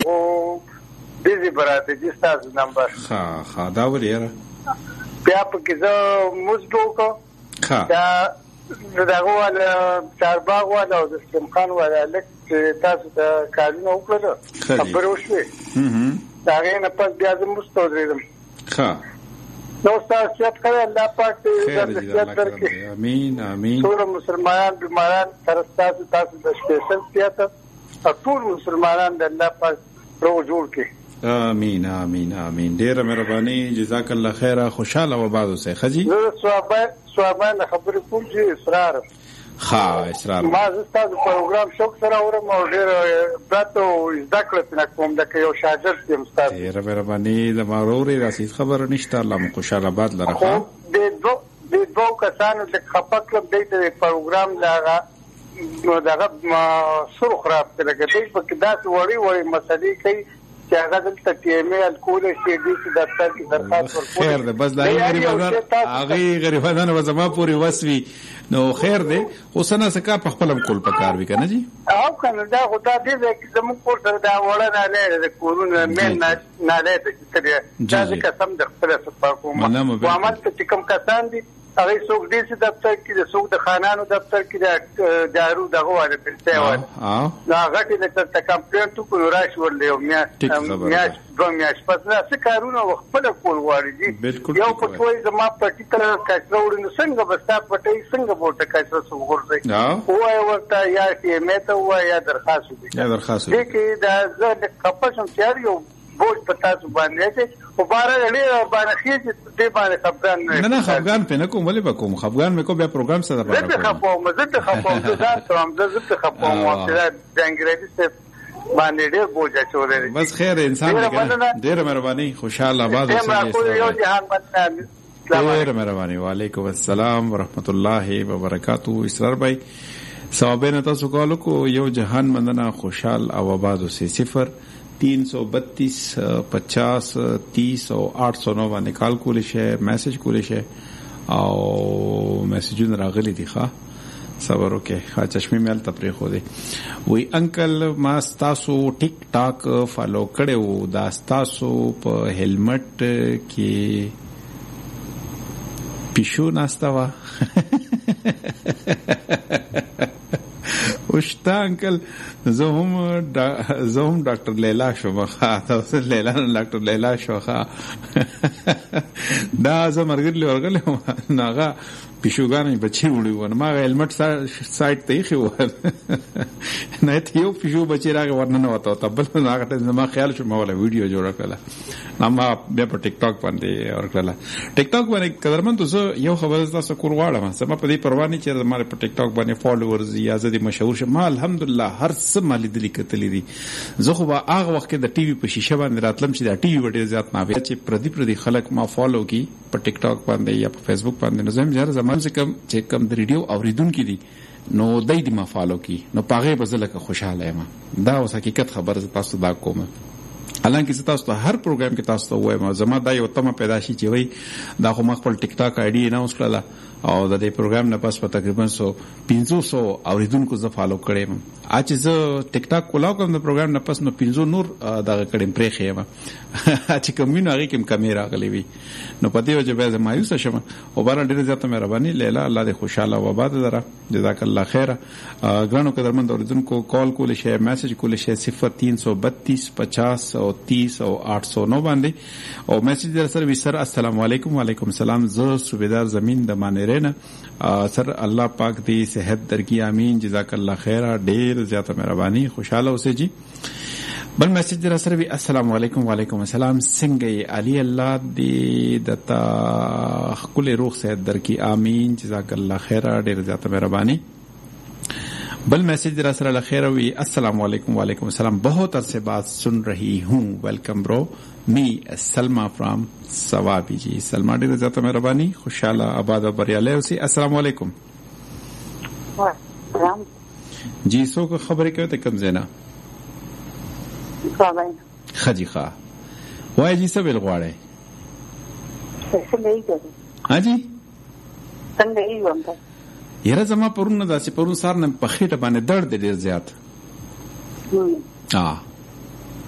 او دې براته چې تاسو نمبر ها دا ولې بیا په کې زه مزدو کو دا دغه ولا چارباغ ولا د سلیم خان ولا لکه تاسو ته کارونه وکړل خبر وشوي دا غینه پس بیا زه مستودریدم نو تاسو چې کله الله پاک دې زیات درکړي امين امين ټول مسلمانان بیماران تر تاسو د سپیشل تیاتر ټول مسلمانان د الله پاک روغ جوړ کړي امين امين امين ډیره مهرباني جزاک الله خیره خوشاله و بعد اوسه خجی ثوابان خبر کوم چې اصرار ما زستاسو پروګرام شوق سره اورم او ډیر تاسو ذکر کوم د یو شاګرد یم تاسو ډیره مهرباني د ماروري راسي خبر نشته الله مو خوشاله بعد لره د دوه کسانو د خپل د پروګرام لاغه دغه سرخ خراب کړه کې په کې داس وړي مسلې کوي چې هغه د تیمل کول شي د دفتر کې درخواست ورکړي خیر ده بس دا غریبانو وزما پوری وسوي نو خیر ده اوسنه سکا په خپل کول پکار وی کنه جی او کنه دا خدا دې چې زموږ کور سره دا وړه نه لري د کورونه مې نه لري چې قسم د خپل صفه کوم او عمل ته کوم کسان دي هغه څوک دې چې دفتر کې د څوک د خانانو دفتر کې د جارو دغه واره پلته وای دا غټي د کمپلیټ کو راش ورلې او میاش پس نه څه کارونه خپل کول غواړي دي یو په توي زما پټیکلر کچرا وړي څنګه بستا پټي څنګه بوټه کچرا وګورځي وای ورته یا چې مته وای یا درخواست دي دې کې دا زه د خپشم تیاریو بوج پتا څه باندې او بار لري باندې خېج دې باندې خپګان نه خپګان په نه کوم ولې بکوم خپګان مې کو بیا پروګرام سره باندې زه خپوم زه خپوم او د انګریزي څخه باندې ډېر بوج اچولې بس خیر انسان دې ډېر مهرباني خوشاله آباد اوسئ ډېر مهرباني وعلیکم السلام ورحمت الله وبرکاتہ اسرار بھائی ثوابین تاسو کولو کو یو جهان مندنا خوشحال او آباد اوسئ 332 50 30 او 809 باندې کال کولی شي میسج کولی شي او میسجونه راغلي دي ښه صبر وکړئ ښه چشمه مې تفریح خو دي وی انکل ما تاسو ټیک ټاک فالو کړو دا تاسو په هیلمټ کې پښو ناستوا وشتا انکل زه هم ډاکټر لیلا شوم تاسو لیلا ډاکټر لیلا شوخه دا زه مرګ ورغله ناغه پښوګانې بچي وړي ما هیلمټ سایت ته خو نه ته یو پښو بچي راغ ورننه وته تبل ناغه ته ما خیال شو ما ولا ویډیو جوړ کړل ما بیا په ټیک ټاک باندې ورکړل ټیک ټاک باندې قدرمن تاسو یو خبر تاسو کول غواړم سم په دې پروا نه چې زموږ په ټیک ټاک باندې فالوورز یا زدي مشهور شه ما الحمدلله هر څه مالي دلی کتلې دي زه خو هغه وخت کې د ټي وي په شیشه باندې راتلم چې دا ټي وي ډېر زیات نه وي چې پردي خلک ما فالو کی په ټیک ټاک باندې یا په فیسبوک باندې نو زم ځر زمان څخه چې کم د ریډیو اوریدونکو دي نو دای دې ما فالو کی نو پاغه بزلکه خوشاله یم دا اوس حقیقت خبر تاسو دا کوم حالانکه تاسو ته هر پروګرام کې تاسو ته وایم زما دا یو تمه پیدا شي چې وای دا خو ما خپل ټیک ټاک آی ډي اناونس کړل او د دې پروګرام نه پس په تقریبا 500 اوریدونکو زه فالو کړم اچ زه ټیک ټاک کولاو کوم د پروګرام نه پس نو 500 نور دا کړم پرې خېم چې کومینو هغه کوم کیمرا غلې وي نو پدې وجه به مایوس شم او بار ډېر زیاته مهرباني لیلا الله دې خوشاله و آباد دره جزاک الله خیر ګرانو قدرمن اوریدونکو کال کول شي میسج کول شي 0332 50 او 30 او 809 باندې او میسج در سره وسر السلام علیکم وعلیکم السلام زه صوبیدار زمين د مانره سر الله پاک دې صحت درکې امين جزاک الله خیر ډېر زیاته مهرباني خوشاله اوسئ جی بل میسج در سره وی السلام علیکم وعلیکم السلام څنګه علي الله دې دتا خپل روح صحت درکې امين جزاک الله خیر ډېر زیاته مهرباني بل میسج در سره خیر وی السلام علیکم وعلیکم السلام بہت عرصے بعد سن رہی ہوں ویلکم برو می سلمہ فرام ثوابی جی سلمہ ډیره زیاته مهرباني خوشاله آباد او بریاله اوسئ السلام علیکم جی سو کو خبرې کوي ته کم زینا خجی خا وای جی سبل غواړي ها جی څنګه یې وانته یره زما پرون داسې پرون سار نه په خېټه باندې درد ډېر زیات